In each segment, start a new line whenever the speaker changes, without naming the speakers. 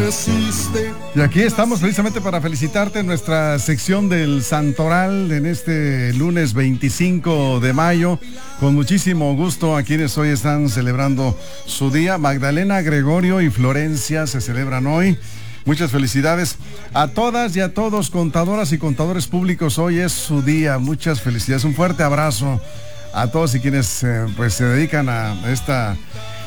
resiste.
Y aquí estamos precisamente para felicitarte en nuestra sección del Santoral en este lunes 25 de mayo. Con muchísimo gusto a quienes hoy están celebrando su día. Magdalena, Gregorio y Florencia se celebran hoy. Muchas felicidades a todas y a todos, contadoras y contadores públicos. Hoy es su día. Muchas felicidades. Un fuerte abrazo a todos y quienes pues se dedican a esta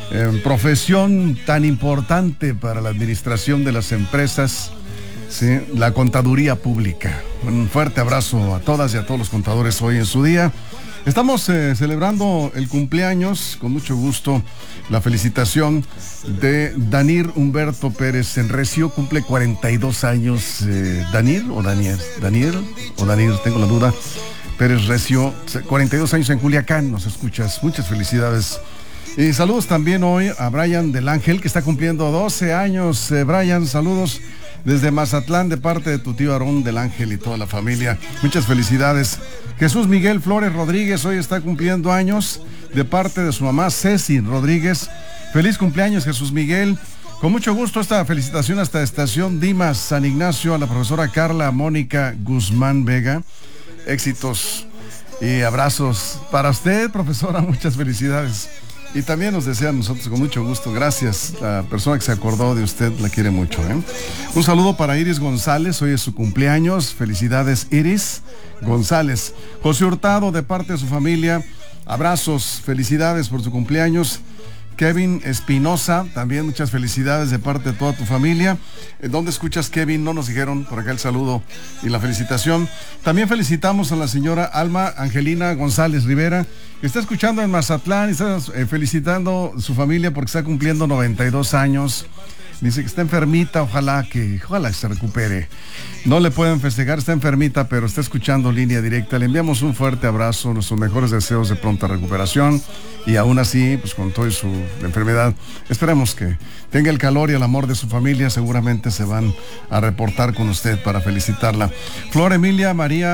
profesión tan importante para la administración de las empresas, ¿sí? La contaduría pública. Un fuerte abrazo a todas y a todos los contadores hoy en su día. Estamos celebrando el cumpleaños, con mucho gusto, la felicitación de Danir Humberto Pérez Enrecio, cumple 42 años. ¿Danir o Daniel? ¿Daniel o Danir? Tengo la duda. Pérez Recio, 42 años en Culiacán, nos escuchas. Muchas felicidades. Y saludos también hoy a Brian del Ángel, que está cumpliendo 12 años. Brian, saludos desde Mazatlán de parte de tu tío Aarón del Ángel y toda la familia. Muchas felicidades. Jesús Miguel Flores Rodríguez hoy está cumpliendo años de parte de su mamá Ceci Rodríguez. Feliz cumpleaños, Jesús Miguel. Con mucho gusto esta felicitación hasta Estación Dimas San Ignacio a la profesora Carla Mónica Guzmán Vega. Éxitos y abrazos para usted, profesora. Muchas felicidades. Y también nos desean nosotros con mucho gusto. Gracias. La persona que se acordó de usted la quiere mucho, ¿eh? Un saludo para Iris González. Hoy es su cumpleaños. Felicidades, Iris González. José Hurtado, de parte de su familia. Abrazos. Felicidades por su cumpleaños. Kevin Espinosa, también muchas felicidades de parte de toda tu familia. ¿Dónde escuchas, Kevin? No nos dijeron por acá el saludo y la felicitación. También felicitamos a la señora Alma Angelina González Rivera, que está escuchando en Mazatlán y está felicitando a su familia porque está cumpliendo 92 años. Dice que está enfermita, ojalá se recupere. No le pueden festejar, está enfermita, pero está escuchando Línea Directa. Le enviamos un fuerte abrazo, nuestros mejores deseos de pronta recuperación. Y aún así, pues con toda su enfermedad, esperemos que tenga el calor y el amor de su familia. Seguramente se van a reportar con usted para felicitarla. Flor de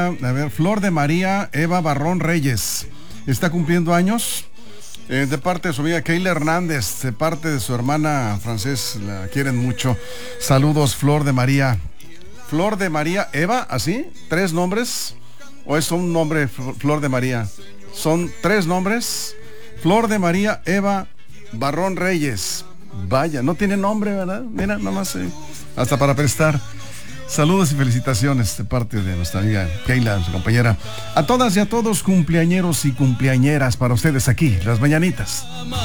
María Eva Barrón Reyes, está cumpliendo años. De parte de su amiga Keila Hernández, de parte de su hermana Frances, la quieren mucho. Saludos, Flor de María. Flor de María Eva, ¿así? ¿3 nombres? ¿O es un nombre, Flor de María? Son 3 nombres. Flor de María Eva Barrón Reyes. Vaya, no tiene nombre, ¿verdad? Mira, nomás hasta para prestar. Saludos y felicitaciones de parte de nuestra amiga Keila, su compañera. A todas y a todos, cumpleañeros y cumpleañeras, para ustedes aquí, las mañanitas.